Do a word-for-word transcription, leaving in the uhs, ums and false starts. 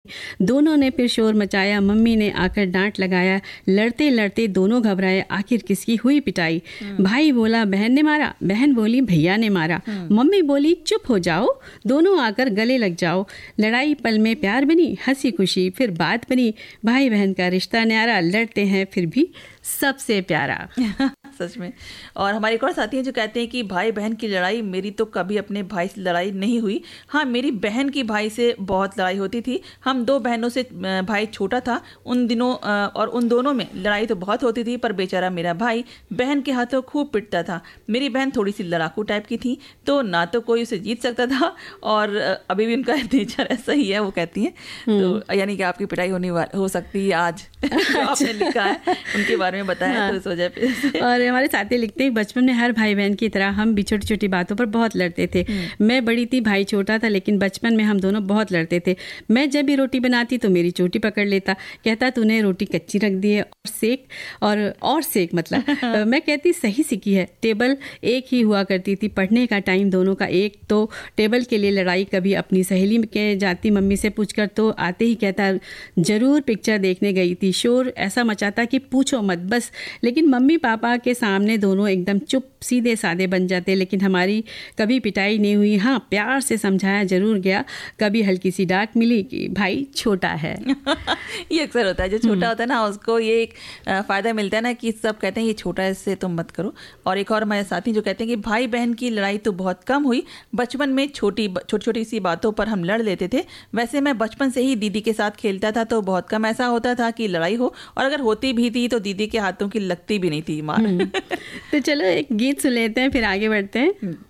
दोनों ने फिर शोर मचाया, मम्मी ने आकर डांट लगाया। लड़ते लड़ते दोनों घबराए, आखिर किसकी हुई पिटाई। भाई बोला बहन ने मारा, बहन बोली भैया ने मारा। मम्मी बोली चुप हो जाओ, दोनों आकर गले लग जाओ। लड़ाई पल में प्यार बनी, हंसी खुशी फिर बात बनी। भाई बहन का रिश्ता न्यारा, लड़ते हैं फिर भी सबसे प्यारा। सच में। और हमारे एक और साथी हैं जो कहते हैं कि भाई बहन की लड़ाई, मेरी तो कभी अपने भाई से लड़ाई नहीं हुई। हाँ, मेरी बहन की भाई से बहुत लड़ाई होती थी। हम दो बहनों से, भाई छोटा था उन दिनों, और उन दोनों में लड़ाई तो बहुत होती थी, पर बेचारा मेरा भाई बहन के हाथों खूब पिटता था। मेरी बहन थोड़ी सी लड़ाकू टाइप की थी, तो ना तो कोई उसे जीत सकता था, और अभी भी उनका नेचर ऐसा ही है, वो कहती हैं। तो यानी कि आपकी पिटाई होने हो सकती है आज। आपने लिखा है उनके बारे में बताया। हाँ। तो इस वजह पे और हमारे साथी लिखते हैं बचपन में हर भाई बहन की तरह हम भी छोटी छोटी बातों पर बहुत लड़ते थे। मैं बड़ी थी, भाई छोटा था, लेकिन बचपन में हम दोनों बहुत लड़ते थे। मैं जब भी रोटी बनाती तो मेरी चोटी पकड़ लेता, कहता तूने रोटी कच्ची रख दी है, और सेक और और सेक मतलब मैं कहती सही सीखी है। टेबल एक ही हुआ करती थी, पढ़ने का टाइम दोनों का एक, तो टेबल के लिए लड़ाई। कभी अपनी सहेली के जाती मम्मी से पूछकर, तो आते ही कहता जरूर पिक्चर देखने गई थी। शोर ऐसा मचाता कि पूछो मत बस, लेकिन मम्मी पापा के सामने दोनों एकदम चुप सीधे साधे बन जाते। लेकिन हमारी कभी पिटाई नहीं हुई। हाँ, प्यार से समझाया जरूर गया, कभी हल्की सी डांट मिली कि भाई छोटा है। ये अक्सर होता है, जो छोटा होता है ना उसको ये एक फायदा मिलता है ना कि सब कहते हैं ये छोटा है, इससे तुम मत करो। और एक और हमारे साथी जो कहते हैं कि भाई बहन की लड़ाई तो बहुत कम हुई, बचपन में छोटी छोटी छोटी सी बातों पर हम लड़ लेते थे। वैसे मैं बचपन से ही दीदी के साथ खेलता था, तो बहुत कम ऐसा होता था कि लड़ाई हो, और अगर होती भी थी तो दीदी के हाथों की लगती भी नहीं थी मार। तो चलो एक गीत सुन लेते हैं, फिर आगे बढ़ते हैं।